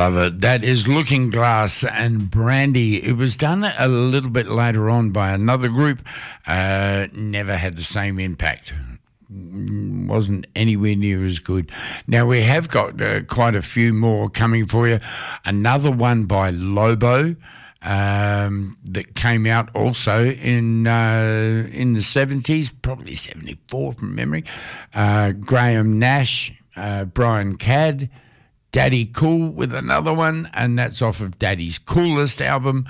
love it. That is Looking Glass and Brandy. It was done a little bit later on by another group. Never had the same impact. Wasn't anywhere near as good. Now, we have got quite a few more coming for you. Another one by Lobo that came out also in the 70s, probably 74 from memory. Graham Nash, Brian Cadd, Daddy Cool with another one, and that's off of Daddy's Coolest album.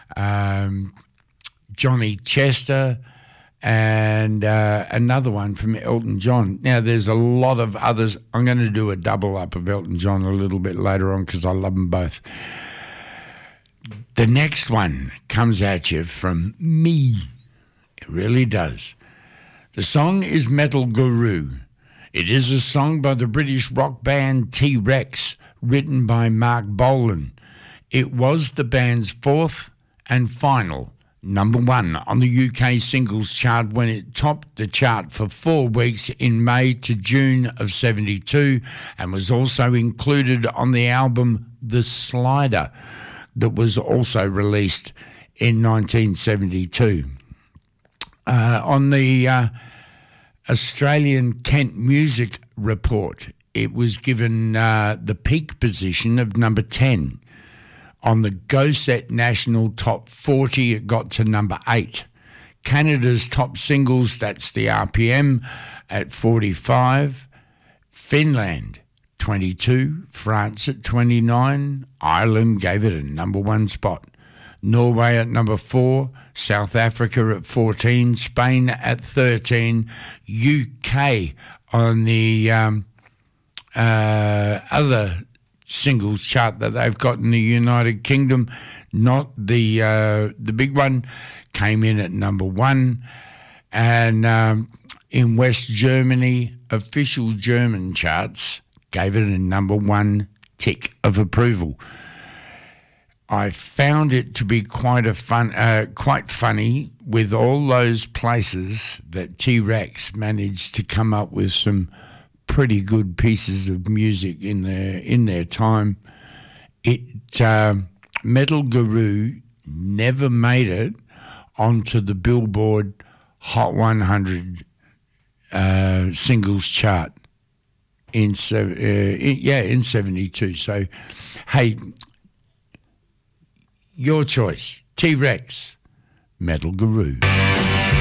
Johnny Chester, and another one from Elton John. Now, there's a lot of others. I'm going to do a double up of Elton John a little bit later on because I love them both. The next one comes at you from me. It really does. The song is Metal Guru. It is a song by the British rock band T-Rex, written by Mark Bolan. It was the band's fourth and final number one on the UK singles chart when it topped the chart for 4 weeks in May to June of 72 and was also included on the album The Slider that was also released in 1972. On the Australian Kent Music Report, it was given the peak position of number 10. On the Go Set National Top 40, it got to number 8. Canada's top singles, that's the RPM, at 45. Finland, 22. France at 29. Ireland gave it a number 1 spot. Norway at number 4. South Africa at 14. Spain at 13. UK on the other singles chart that they've got in the United Kingdom, not the big one, came in at number 1. And in West Germany, official German charts gave it a number 1 tick of approval. I found it to be quite funny with all those places that T-Rex managed to come up with some pretty good pieces of music in their time. Metal Guru never made it onto the Billboard Hot 100 singles chart in 72. So, hey, your choice, T-Rex, Metal Guru.